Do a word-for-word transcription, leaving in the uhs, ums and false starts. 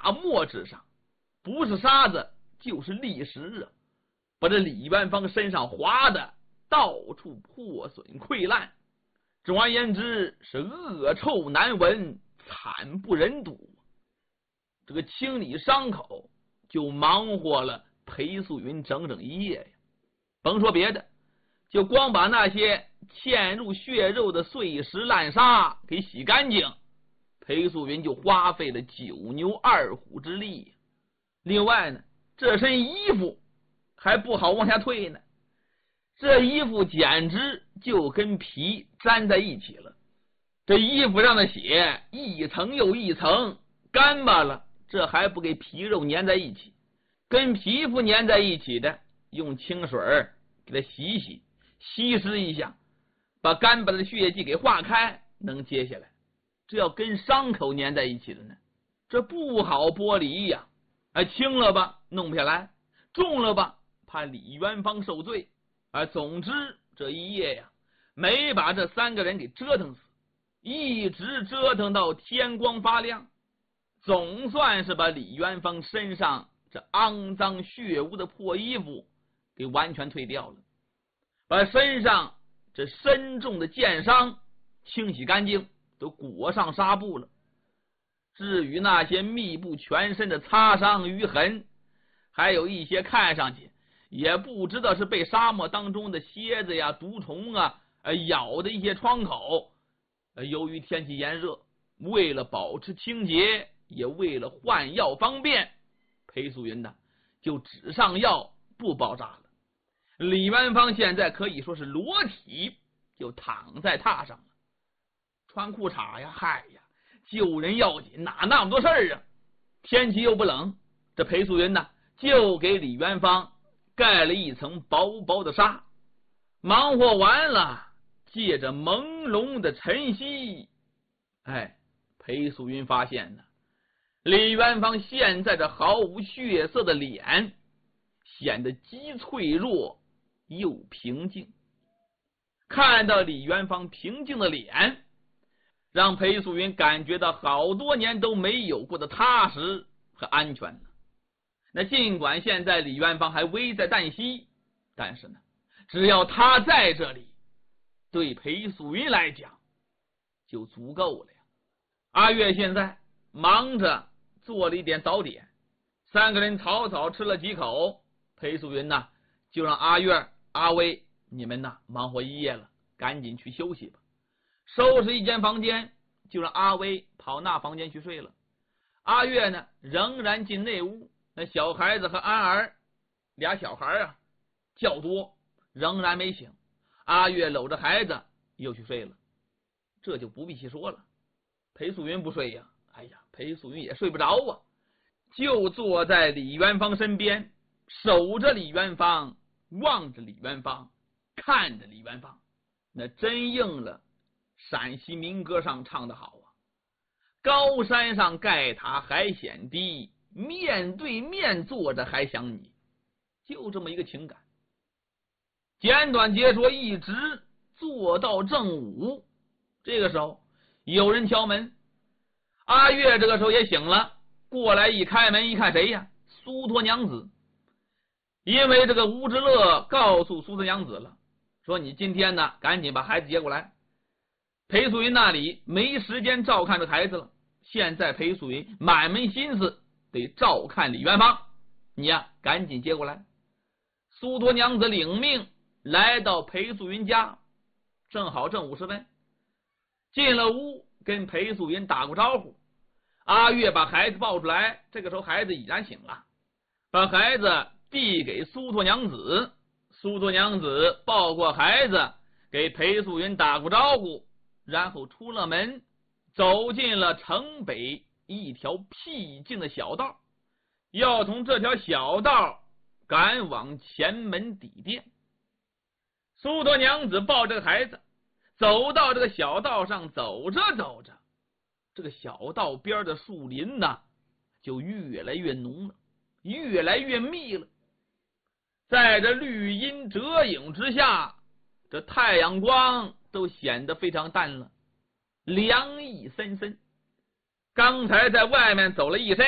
漠之上，不是沙子就是砾石啊，把这李元芳身上划的到处破损溃烂，总而言之是恶臭难闻，惨不忍睹。这个清理伤口就忙活了裴素云整整一夜呀，甭说别的，就光把那些嵌入血肉的碎石烂沙给洗干净，裴素云就花费了九牛二虎之力。另外呢，这身衣服还不好往下退呢，这衣服简直就跟皮粘在一起了，这衣服上的血一层又一层，干巴了这还不给皮肉粘在一起，跟皮肤粘在一起的用清水给它洗洗稀释一下，把干巴的血迹给化开，能接下来。这要跟伤口粘在一起的呢，这不好剥离呀！啊，轻了吧弄不下来，重了吧怕李元芳受罪。啊，总之这一夜呀，没把这三个人给折腾死，一直折腾到天光发亮，总算是把李元芳身上这肮脏血污的破衣服给完全退掉了，把身上这深重的剑伤清洗干净，都裹上纱布了。至于那些密布全身的擦伤淤痕，还有一些看上去也不知道是被沙漠当中的蝎子呀、毒虫啊咬的一些创口，由于天气炎热，为了保持清洁，也为了换药方便，裴素云呢就只上药不包扎了。李元芳现在可以说是裸体就躺在榻上了，穿裤衩呀，嗨呀，救人要紧，哪那么多事儿啊？天气又不冷，这裴素云呢就给李元芳盖了一层薄薄的纱，忙活完了，借着朦胧的晨曦，哎，裴素云发现呢，李元芳现在这毫无血色的脸显得极脆弱又平静。看到李元芳平静的脸，让裴素云感觉到好多年都没有过的踏实和安全了。那尽管现在李元芳还危在旦夕，但是呢，只要他在这里，对裴素云来讲就足够了呀。阿月现在忙着做了一点早点，三个人草草吃了几口，裴素云呢就让阿月、阿威，你们呢忙活一夜了，赶紧去休息吧。收拾一间房间，就让阿威跑那房间去睡了。阿月呢仍然进内屋，那小孩子和安儿俩小孩啊较多，仍然没醒。阿月搂着孩子又去睡了，这就不必细说了。裴素云不睡呀，哎呀，裴素云也睡不着啊，就坐在李元芳身边，守着李元芳，望着李元芳，看着李元芳，那真应了陕西民歌上唱的好啊，高山上盖塔还显低，面对面坐着还想你，就这么一个情感。简短截说，一直做到正午。这个时候有人敲门，阿月这个时候也醒了，过来一开门一看，谁呀？苏托娘子。因为这个吴之乐告诉苏托娘子了，说你今天呢赶紧把孩子接过来。裴素云那里没时间照看这孩子了，现在裴素云满门心思得照看李元芳，你呀赶紧接过来。苏托娘子领命来到裴素云家，正好正午时分，进了屋跟裴素云打过招呼。阿月把孩子抱出来，这个时候孩子已然醒了，把孩子递给苏托娘子。苏托娘子抱过孩子，给裴素云打过招呼，然后出了门，走进了城北一条僻静的小道，要从这条小道赶往前门底店。苏托娘子抱着孩子走到这个小道上，走着走着，这个小道边的树林呢就越来越浓了，越来越密了。在这绿荫遮影之下，这太阳光都显得非常淡了，凉意森森。刚才在外面走了一身，